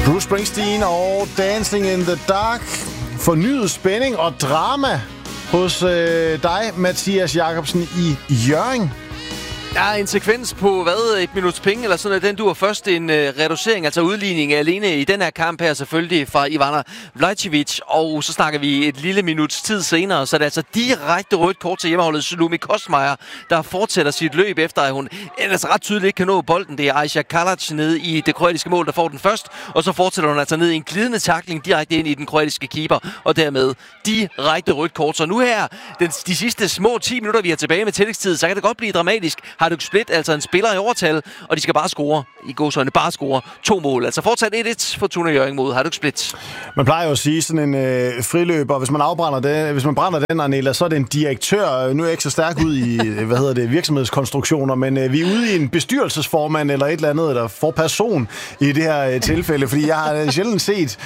Bruce Springsteen og Dancing in the Dark. Fornyet spænding og drama hos dig, Mathias Jacobsen i Hjørring. Der er en sekvens på, et minuts penge, eller sådan noget. Den duer først en reducering, altså udligning alene i den her kamp her, selvfølgelig fra Ivana Vlajcevic. Og så snakker vi et lille minuts tid senere, så det er altså direkte rødt kort til hjemmeholdet Salome Kostmeier, der fortsætter sit løb efter, at hun ellers ret tydeligt ikke kan nå bolden. Det er Aisha Kalac nede i det kroatiske mål, der får den først. Og så fortsætter hun altså ned i en glidende tackling direkte ind i den kroatiske keeper. Og dermed direkte rødt kort. Så nu her, de sidste små 10 minutter, vi er tilbage med tillægstid, så kan det godt blive dramatisk. Hajduk Split, altså en spiller i overtal, og de skal bare score, i gåseøjne bare score 2 mål. Altså fortsat 1-1 for Fortuna Hjørring mod Hajduk Split. Man plejer jo at sige sådan en friløber, hvis man brænder den, Arnela, så er det en direktør. Nu er jeg ikke så stærk ud i, virksomhedskonstruktioner, men vi er ude i en bestyrelsesformand eller et eller andet, eller forperson i det her tilfælde, fordi jeg har sjældent set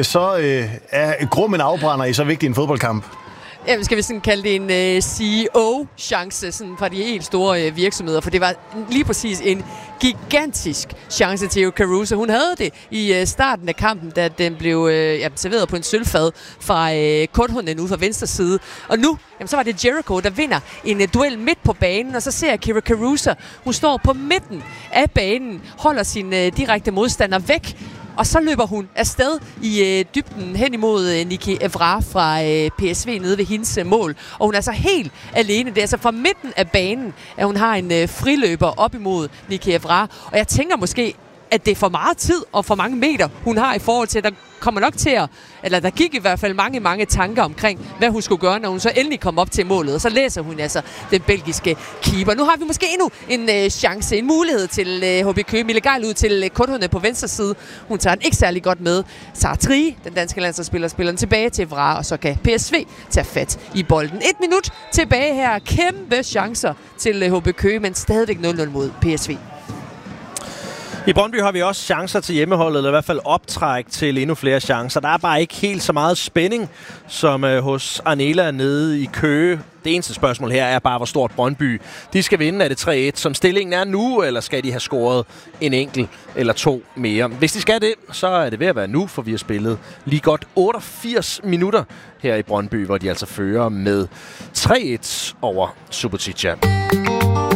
så grum en afbrænder i så vigtig en fodboldkamp. Ja, skal vi sådan kalde det en CEO-chance sådan fra de helt store virksomheder, for det var lige præcis en gigantisk chance til Caruso. Hun havde det i starten af kampen, da den blev serveret på en sølvfad fra Korthunen ude fra venstre side. Og nu, så var det Jericho, der vinder en duel midt på banen, og så ser Kyra Caruso, hun står på midten af banen, holder sin direkte modstander væk, og så løber hun afsted i dybden hen imod Niki Evra fra PSV nede ved hendes mål. Og hun er altså helt alene. Det er altså fra midten af banen, at hun har en friløber op imod Niki Evra. Og jeg tænker måske, at det er for meget tid og for mange meter, hun har i forhold til, at der kommer nok til at, eller der gik i hvert fald mange tanker omkring, hvad hun skulle gøre, når hun så endelig kom op til målet. Og så læser hun altså den belgiske keeper. Nu har vi måske endnu en chance, en mulighed til HB Køge. Mille Geil ud til Korthunen på venstre side. Hun tager den ikke særlig godt med. Sarah Trie, den danske landsholdsspiller, spiller den tilbage til Vra, og så kan PSV tage fat i bolden. 1 minut tilbage her. Kæmpe chancer til HB Køge, men stadigvæk 0-0 mod PSV. I Brøndby har vi også chancer til hjemmeholdet, eller i hvert fald optræk til endnu flere chancer. Der er bare ikke helt så meget spænding som hos Arnela nede i Køge. Det eneste spørgsmål her er bare, hvor stort Brøndby de skal vinde. Er det 3-1, som stillingen er nu, eller skal de have scoret en enkelt eller 2 mere? Hvis de skal det, så er det ved at være nu, for vi har spillet lige godt 88 minutter her i Brøndby, hvor de altså fører med 3-1 over Subotica.